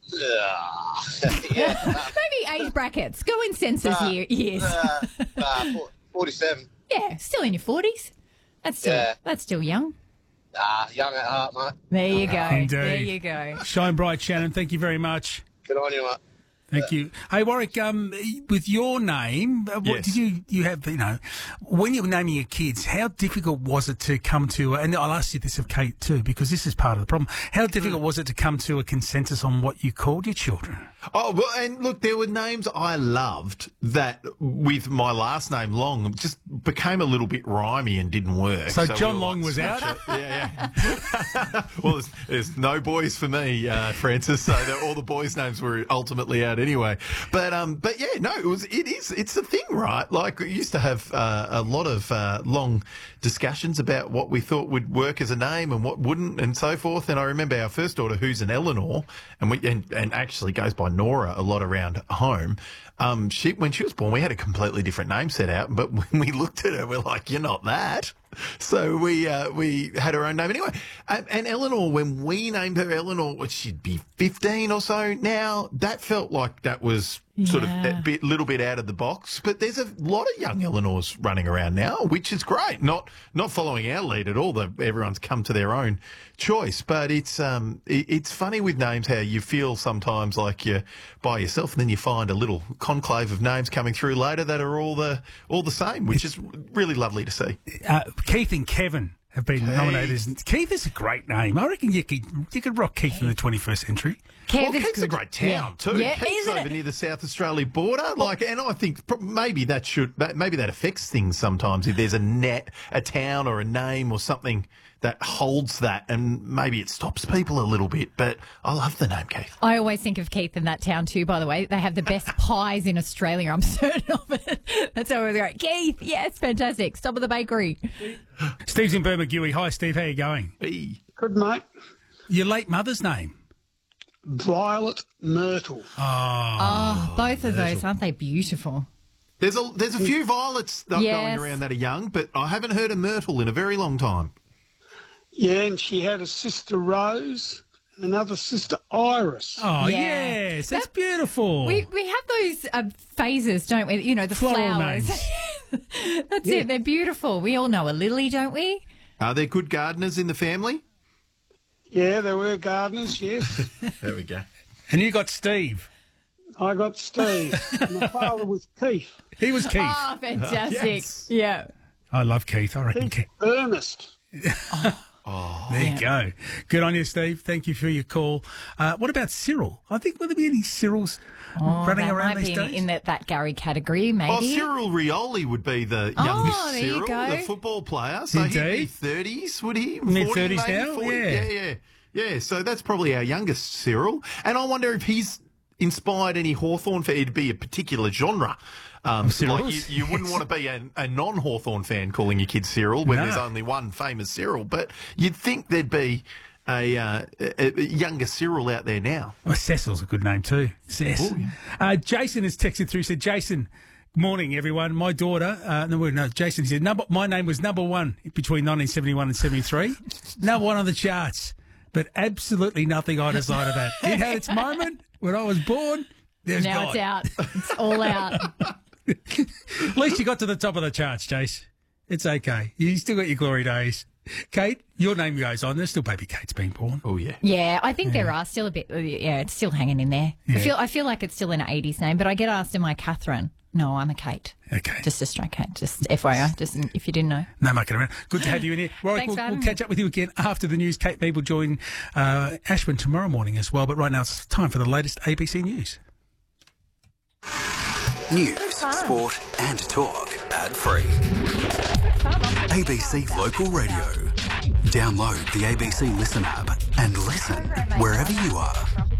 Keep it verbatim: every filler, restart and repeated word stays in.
Uh, yeah. Maybe age brackets. Go in census Uh, year, years. uh, uh, forty-seven. Yeah, still in your forties. That's still Yeah. that's still young. Ah, young at heart, mate. There you go. Indeed. There you go. Shine bright, Shannon. Thank you very much. Good on you, mate. Thank you. Hey, Warwick, um, with your name, uh, what Yes. did you, you have, you know, when you were naming your kids, how difficult was it to come to, and I'll ask you this of Kate too, because this is part of the problem, how difficult was it to come to a consensus on what you called your children? Oh, well, and look, there were names I loved that, with my last name Long, just became a little bit rhymey and didn't work. So we John were Long like, was out? smash it. Yeah, yeah. Well, there's, there's no boys for me, uh, Francis. So that all the boys' names were ultimately out anyway. But um, but yeah, no, it was. It is. It's a thing, right? Like we used to have uh, a lot of uh, long discussions about what we thought would work as a name and what wouldn't, and so forth. And I remember our first daughter, who's an Eleanor, and we and, and actually goes by Nora a lot around home. Um, she when she was born, we had a completely different name set out, but when we looked at her, we're like, "You're not that." So we uh, we had her own name anyway. And, and Eleanor, when we named her Eleanor, well, she'd be fifteen or so now. That felt like that was sort Yeah. of a bit, little bit out of the box. But there's a lot of young Eleanors running around now, which is great. Not not following our lead at all. The, everyone's come to their own choice. But it's um it, it's funny with names how you feel sometimes like you're by yourself, and then you find a little conclave of names coming through later that are all the all the same, which is really lovely to see. Uh, Keith and Kevin have been nominated. As, Keith is a great name. I reckon you could, you could rock Keith in the twenty-first century. Kev Well, is Keith's a good. great town Yeah. too. Yeah, Keith's isn't over it? near the South Australia border, like, and I think pro- maybe that should, that, maybe that affects things sometimes. If there's a net, a town or a name or something that holds that, and maybe it stops people a little bit. But I love the name Keith. I always think of Keith in that town too, by the way. They have the best pies in Australia, I'm certain of it. That's how we go. Keith, yes, fantastic. Stop at the bakery. Steve's in Bermagui. Hi, Steve. How you going? Hey. Good, mate. Your late mother's name? Violet Myrtle. Oh, both of those, aren't they beautiful? There's a there's a few violets that Yes. going around that are young, but I haven't heard of Myrtle in a very long time. Yeah, and she had a sister Rose and another sister Iris. Oh, Yeah. yes. That's beautiful. We we have those uh, phases, don't we? You know, the Floral flowers. names. That's it. They're beautiful. We all know a lily, don't we? Are there good gardeners in the family? Yeah, there were gardeners, yes. There we go. And you got Steve. I got Steve. My father was Keith. He was Keith. Oh, fantastic. yes. Yeah. I love Keith. I reckon Keith. Keith Ernest. There you go. Good on you, Steve. Thank you for your call. Uh, what about Cyril? I think, will there be any Cyrils running that around might these be in, days? in that, that Gary category, maybe. Oh, Cyril Rioli would be the Oh, youngest there you Cyril, go. the football player. So he'd be Indeed. thirties, would he? Mid-thirties forty, maybe? now? forty? Yeah. Yeah, yeah. Yeah, so that's probably our youngest Cyril. And I wonder if he's inspired any Hawthorn fan. It'd be a particular genre. Um, Cyrils? like you, you wouldn't want to be a, a non-Hawthorn fan calling your kid Cyril when No. there's only one famous Cyril. But you'd think there'd be a, uh, a, a younger Cyril out there now. Well, Cecil's a good name too. Cess. uh, Jason has texted through, said, Jason, good morning, everyone. My daughter, uh, no, no, Jason, he said, number, my name was number one between nineteen seventy-one and seventy-three. Number one on the charts, but absolutely nothing either side of that. It had its moment when I was born. There's now God. it's out. It's all out. At least you got to the top of the charts, Jace. It's okay. You still got your glory days. Kate, your name goes on. There's still baby Kate's been born. Oh, yeah. Yeah, I think there are still a bit. Yeah, it's still hanging in there. I Yeah. feel. I feel like it's still an eighties name, but I get asked, "Am I Catherine?" No, I'm a Kate. Okay. Just a straight Kate. Just F Y I. Just if you didn't know. No mucking around. Good to have you in here. Warwick, Thanks we'll, for we'll having catch me. up with you again after the news. Kate Beebe will join uh, Ashwin tomorrow morning as well. But right now it's time for the latest A B C News. News, sport and talk ad-free. A B C Local Radio. Download the A B C Listen app and listen wherever you are.